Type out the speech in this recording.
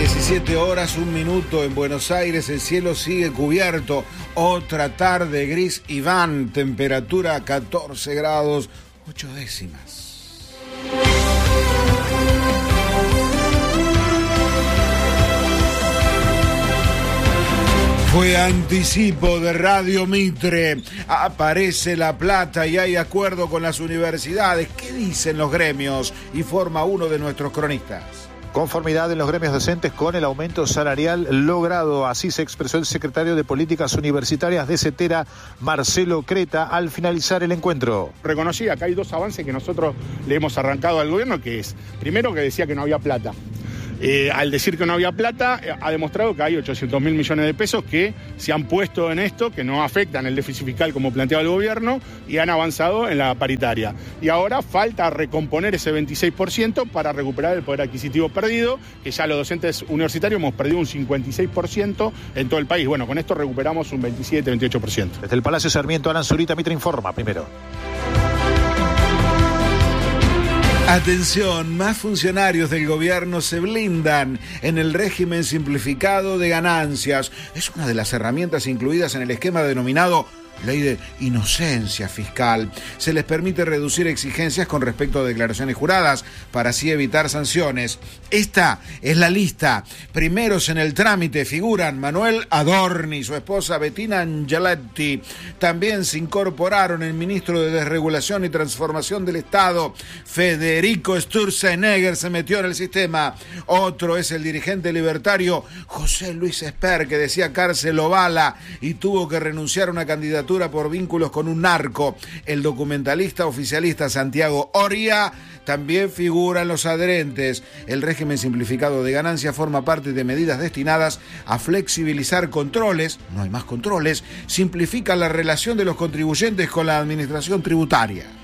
17 horas, 1 minuto en Buenos Aires, el cielo sigue cubierto, otra tarde gris y van, temperatura 14 grados, 8 décimas. Fue anticipo de Radio Mitre, aparece La Plata y hay acuerdo con las universidades. ¿Qué dicen los gremios? Informa uno de nuestros cronistas. Conformidad en los gremios docentes con el aumento salarial logrado, así se expresó el secretario de Políticas Universitarias de CETERA, Marcelo Creta, al finalizar el encuentro. Reconocía que hay dos avances que nosotros le hemos arrancado al gobierno, que es, primero, que decía que no había plata. Al decir que no había plata, ha demostrado que hay 800.000 millones de pesos que se han puesto en esto, que no afectan el déficit fiscal como planteaba el gobierno, y han avanzado en la paritaria. Y ahora falta recomponer ese 26% para recuperar el poder adquisitivo perdido, que ya los docentes universitarios hemos perdido un 56% en todo el país. Bueno, con esto recuperamos un 27-28%. Desde el Palacio Sarmiento, Alan Zurita, Mitre informa primero. Atención, más funcionarios del gobierno se blindan en el régimen simplificado de ganancias. Es una de las herramientas incluidas en el esquema denominado Ley de Inocencia Fiscal. Se les permite reducir exigencias con respecto a declaraciones juradas para así evitar sanciones. Esta es la lista. Primeros en el trámite figuran Manuel Adorni, su esposa Bettina Angeletti. También se incorporaron el ministro de Desregulación y Transformación del Estado, Federico Sturzenegger, se metió en el sistema. Otro es el dirigente libertario José Luis Esper, que decía cárcel o bala y tuvo que renunciar a una candidatura por vínculos con un narco. El documentalista oficialista Santiago Oria también figura en los adherentes. El régimen simplificado de ganancias forma parte de medidas destinadas a flexibilizar controles, no hay más controles, simplifica la relación de los contribuyentes con la administración tributaria.